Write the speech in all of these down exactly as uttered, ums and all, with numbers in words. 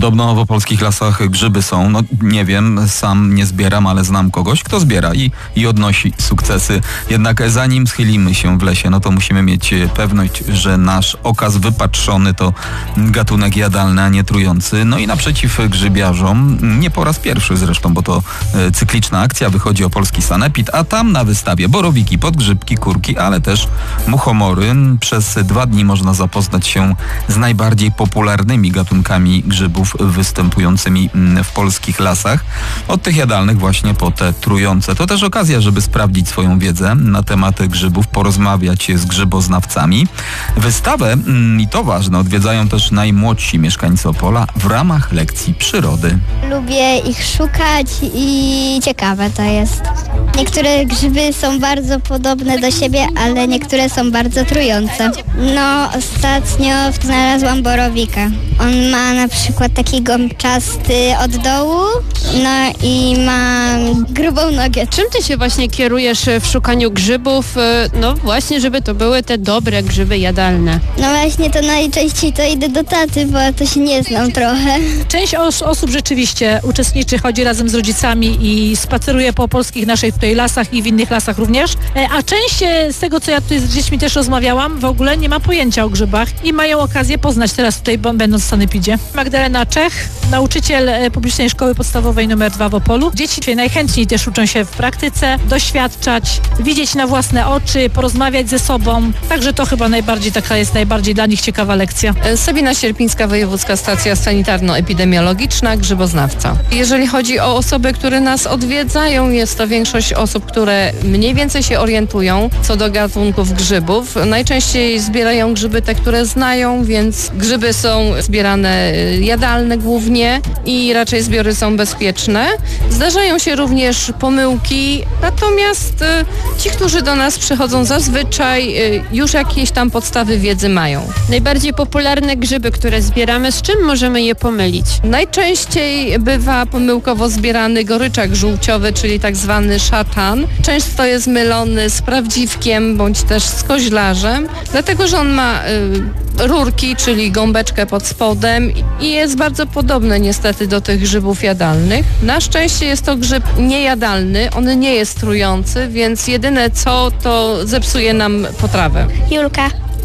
Podobno w opolskich lasach grzyby są. No nie wiem, sam nie zbieram, ale znam kogoś, kto zbiera i, i odnosi sukcesy. Jednak zanim schylimy się w lesie, no to musimy mieć pewność, że nasz okaz wypatrzony to gatunek jadalny, a nie trujący. No i naprzeciw grzybiarzom, nie po raz pierwszy zresztą, bo to e, cykliczna akcja, wychodzi Opolski Sanepid, a tam na wystawie borowiki, podgrzybki, kurki, ale też muchomory. Przez dwa dni można zapoznać się z najbardziej popularnymi gatunkami grzybów występującymi w polskich lasach. Od tych jadalnych właśnie po te trujące. To też okazja, żeby sprawdzić swoją wiedzę na temat grzybów, porozmawiać z grzyboznawcami. Wystawę, i to ważne, odwiedzają też najmłodsi mieszkańcy Opola w ramach lekcji przyrody. Lubię ich szukać i ciekawe to jest. Niektóre grzyby są bardzo podobne do siebie, ale niektóre są bardzo trujące. No, ostatnio znalazłam borowika. On ma na przykład taki gąbczasty od dołu, no i ma grubą nogę. Czym ty się właśnie kierujesz w szukaniu grzybów? No właśnie, żeby to były te dobre grzyby jadalne. No właśnie, to najczęściej to idę do taty, bo to się nie znam trochę. Część os- osób rzeczywiście uczestniczy, chodzi razem z rodzicami i spaceruje po polskich naszych tutaj lasach i w innych lasach również. E, a część e, z tego, co ja tutaj z dziećmi też rozmawiałam, w ogóle nie ma pojęcia o grzybach i mają okazję poznać teraz tutaj, będąc w Sanepidzie. Magdalena Czech, nauczyciel e, publicznej szkoły podstawowej numer dwa w Opolu. Dzieci najchętniej też uczą się w praktyce, doświadczać, widzieć na własne oczy, porozmawiać ze sobą. Także to chyba najbardziej taka jest najbardziej dla nich ciekawa lekcja. Sabina Sierpińska, Wojewódzka Stacja Sanitarno-Epidemiologiczna, grzyboznawca. Jeżeli chodzi o osoby, które nas odwiedzają, jest to większość osób, które mniej więcej się orientują co do gatunków grzybów. Najczęściej zbierają grzyby te, które znają, więc grzyby są zbierane jadalne głównie i raczej zbiory są bezpieczne. Zdarzają się również pomyłki, natomiast ci, którzy do nas przychodzą, zazwyczaj już jakieś tam podstawy wiedzy mają. Najbardziej popularne grzyby, które zbieramy, z czym możemy je pomylić? Najczęściej bywa pomyłkowo zbierany goryczak żółciowy, czyli tak zwany szatan. Często jest mylony z prawdziwkiem bądź też z koźlarzem, dlatego że on ma y, rurki, czyli gąbeczkę pod spodem i jest bardzo podobny niestety do tych grzybów jadalnych. Na szczęście jest to grzyb niejadalny, on nie jest trujący, więc jedyne co, to zepsuje nam potrawę. Julka.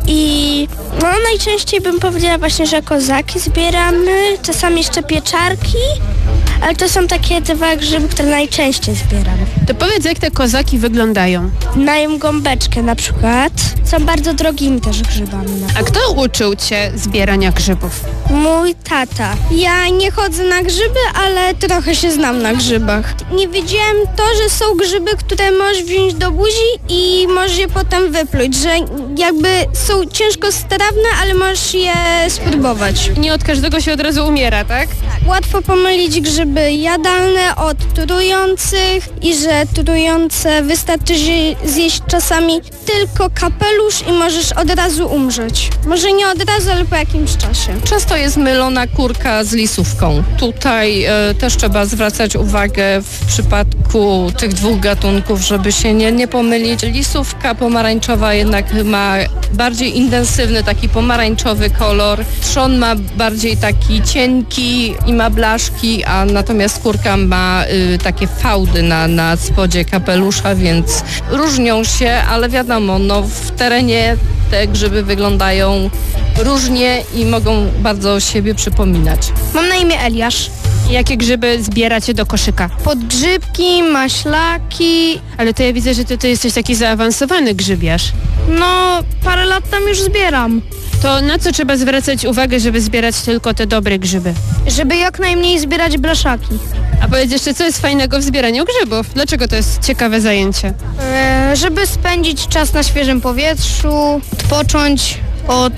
I no najczęściej bym powiedziała właśnie, że kozaki zbieramy, czasami jeszcze pieczarki, ale to są takie dwa grzyby, które najczęściej zbieramy. To powiedz, jak te kozaki wyglądają? Mają gąbeczkę na przykład, są bardzo drogimi też grzybami. A kto uczył cię zbierania grzybów? Mój tata. Ja nie chodzę na grzyby, ale trochę się znam na grzybach. Nie wiedziałem to, że są grzyby, które możesz wziąć do buzi i możesz je potem wypluć, że jakby są ciężko strawne, ale możesz je spróbować. Nie od każdego się od razu umiera, tak? Łatwo pomylić grzyby jadalne od trujących i że trujące wystarczy zjeść czasami tylko kapelusz i możesz od razu umrzeć. Może nie od razu, ale po jakimś czasie. Często jest mylona kurka z lisówką. Tutaj e, też trzeba zwracać uwagę w przypadku tych dwóch gatunków, żeby się nie, nie pomylić. Lisówka pomarańczowa jednak ma bardziej intensywny, taki pomarańczowy kolor. Trzon ma bardziej taki cienki i ma blaszki, a natomiast kurka ma y, takie fałdy na, na spodzie kapelusza, więc różnią się, ale wiadomo, no w terenie te grzyby wyglądają różnie i mogą bardzo siebie przypominać. Mam na imię Eliasz. Jakie grzyby zbieracie do koszyka? Podgrzybki, maślaki. Ale to ja widzę, że ty, ty jesteś taki zaawansowany grzybiarz. No, parę lat tam już zbieram. To na co trzeba zwracać uwagę, żeby zbierać tylko te dobre grzyby? Żeby jak najmniej zbierać blaszaki. A powiedz jeszcze, co jest fajnego w zbieraniu grzybów? Dlaczego to jest ciekawe zajęcie? E, żeby spędzić czas na świeżym powietrzu, odpocząć od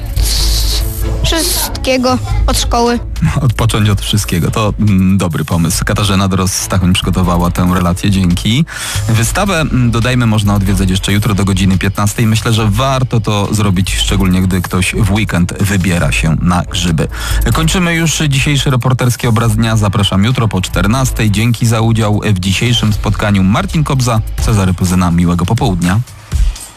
wszystkiego, od szkoły. Odpocząć od wszystkiego. To mm, dobry pomysł. Katarzyna Dros-Stachoń przygotowała tę relację. Dzięki. Wystawę, dodajmy, można odwiedzać jeszcze jutro do godziny piętnastej. Myślę, że warto to zrobić, szczególnie gdy ktoś w weekend wybiera się na grzyby. Kończymy już dzisiejszy reporterski obraz dnia. Zapraszam jutro po czternastej. Dzięki za udział w dzisiejszym spotkaniu. Marcin Kobza, Cezary Puzyna. Miłego popołudnia.